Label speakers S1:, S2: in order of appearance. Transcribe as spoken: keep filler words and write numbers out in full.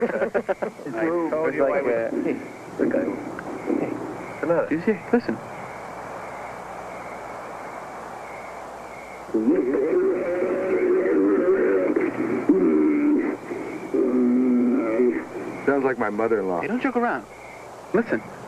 S1: I told you I was... Hey, look, I... Hey, what's the matter?
S2: You see? Listen. Sounds like my mother-in-law.
S3: Hey, don't joke around. Listen.